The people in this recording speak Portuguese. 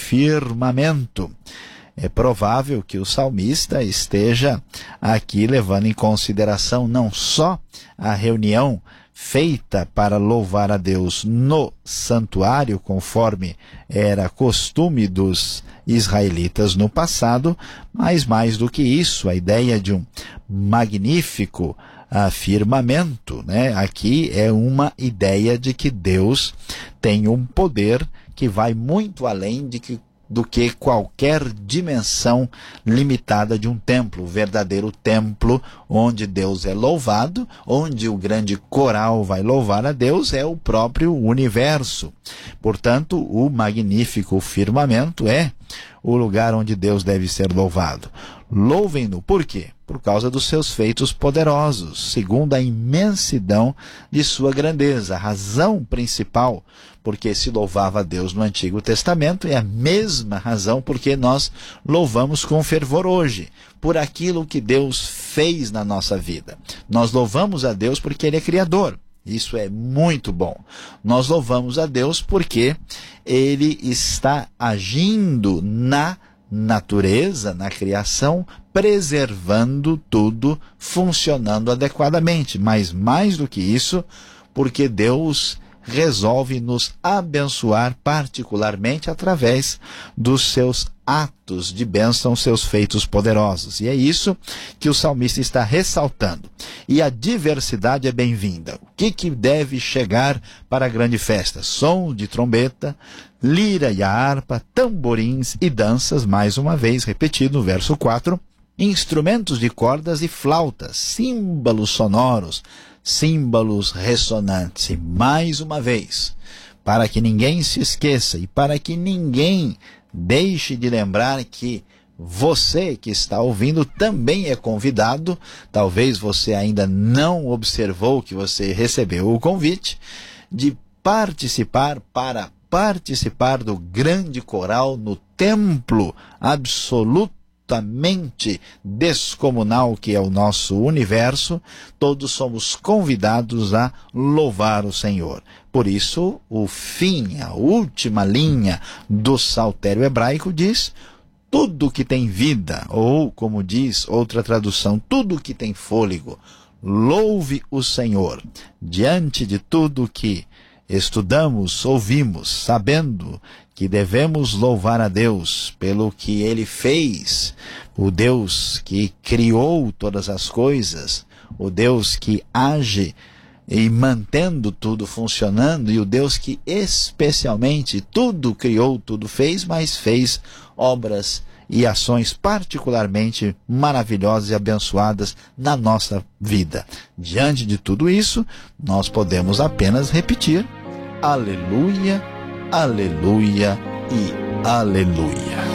firmamento. É provável que o salmista esteja aqui levando em consideração não só a reunião feita para louvar a Deus no santuário, conforme era costume dos israelitas no passado, mas mais do que isso, a ideia de um magnífico firmamento, né? Aqui é uma ideia de que Deus tem um poder que vai muito além do que qualquer dimensão limitada de um templo, o verdadeiro templo onde Deus é louvado, onde o grande coral vai louvar a Deus, é o próprio universo. Portanto, o magnífico firmamento é o lugar onde Deus deve ser louvado. Louvem-no, por quê? Por causa dos seus feitos poderosos, segundo a imensidão de sua grandeza. A razão principal porque se louvava a Deus no Antigo Testamento é a mesma razão porque nós louvamos com fervor hoje, por aquilo que Deus fez na nossa vida. Nós louvamos a Deus porque Ele é Criador. Isso é muito bom. Nós louvamos a Deus porque Ele está agindo na natureza, na criação, preservando tudo, funcionando adequadamente. Mas mais do que isso, porque Deus resolve nos abençoar particularmente através dos seus atos de bênção, seus feitos poderosos. E é isso que o salmista está ressaltando. E a diversidade é bem-vinda. O que deve chegar para a grande festa? Som de trombeta, lira e a harpa, tamborins e danças, mais uma vez repetido no verso 4, instrumentos de cordas e flautas, símbolos sonoros, símbolos ressonantes. E mais uma vez, para que ninguém se esqueça e para que ninguém deixe de lembrar que você que está ouvindo também é convidado, talvez você ainda não observou que você recebeu o convite, de participar do grande coral no templo absolutamente descomunal que é o nosso universo. Todos somos convidados a louvar o Senhor. Por isso, o fim, a última linha do saltério hebraico diz: tudo que tem vida, ou como diz outra tradução, tudo que tem fôlego, louve o Senhor. Diante de tudo que estudamos, ouvimos, sabendo que devemos louvar a Deus pelo que Ele fez, o Deus que criou todas as coisas, o Deus que age e mantendo tudo funcionando, e o Deus que especialmente tudo criou, tudo fez, mas fez obras e ações particularmente maravilhosas e abençoadas na nossa vida. Diante de tudo isso, nós podemos apenas repetir: aleluia, aleluia e aleluia.